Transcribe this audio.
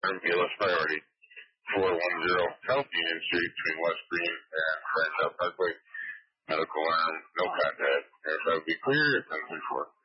BLS priority, 410 South Union Street between West Green and Franchise Parkway. Medical arm, no contact. If that would be clear, 10-4.